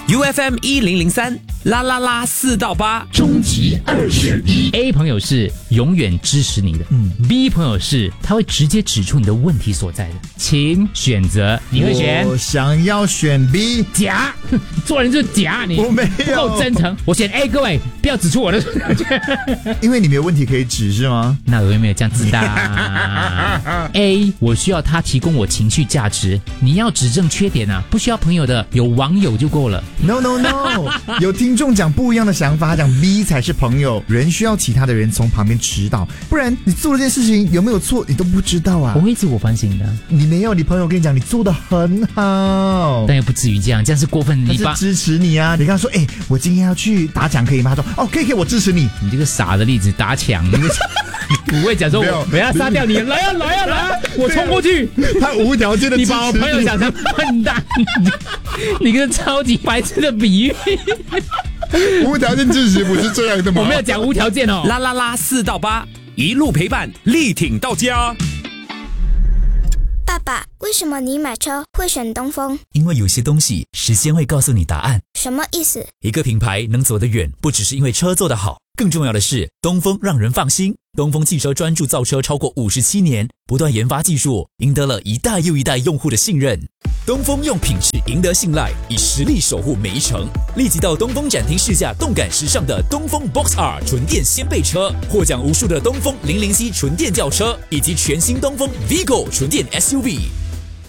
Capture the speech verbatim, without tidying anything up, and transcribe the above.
U F M 一零零三啦啦啦四到八， 终极二选一。 A 朋友是永远支持你的，嗯 ，B 朋友是他会直接指出你的问题所在的，请选择，你会选？ 我想要选 B。 假，做人就是假，你我没有不够真诚。我选 A， 各位不要指出我的， 因为你没有问题可以指是吗？ 那我有没有这样自大？A， 我需要他提供我情绪价值，你要指正缺点啊，不需要朋友的，有网友就够了。 No no no， 有听众讲不一样的想法，他讲 B 才是朋友，人需要其他的人从旁边指导，不然你做了这件事情有没有错你都不知道啊。 我会自我反省的。 你没有，你朋友跟你讲你做得很好， 但又不至于这样，这样是过分。你他是支持你啊，你跟他说，哎、欸，我今天要去打抢可以吗？他说，哦，可以可以，我支持你。 你这个傻的例子，打抢，你不会讲说我我要杀掉你，来啊来啊来啊，我冲过去。 他无条件的支持你， 你把我朋友讲成笨蛋，你个超级白痴的比喻。 无条件支持不是这样的吗？ 我没有讲无条件哦。 啦啦啦四到八，一路陪伴，力挺到家。 爸爸，为什么你买车会选东风？ 因为有些东西时间会告诉你答案。 什么意思？ 一个品牌能走得远，不只是因为车做得好，更重要的是东风让人放心。东风汽车专注造车超过五十七年，不断研发技术，赢得了一代又一代用户的信任。东风用品质赢得信赖，以实力守护每一程。立即到东风展厅试驾动感时尚的东风 Box R 纯电掀背车，获奖无数的东风零零 C 纯电轿车，以及全新东风 Vigo 纯电 S U V。